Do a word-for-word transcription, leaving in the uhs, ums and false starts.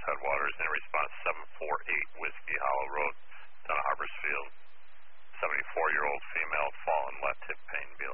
Headwaters. In response, seven four eight Whiskey Hollow Road, down Harborsfield. seventy-four-year-old female, fallen, left hip pain. Be